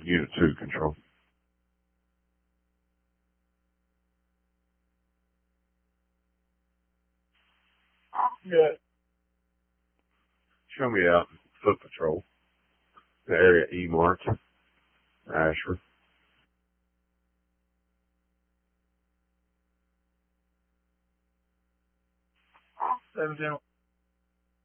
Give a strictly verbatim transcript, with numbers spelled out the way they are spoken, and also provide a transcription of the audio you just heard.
Unit two control. Good. Show me out foot patrol. The area E marked. Ashford. Seven channel.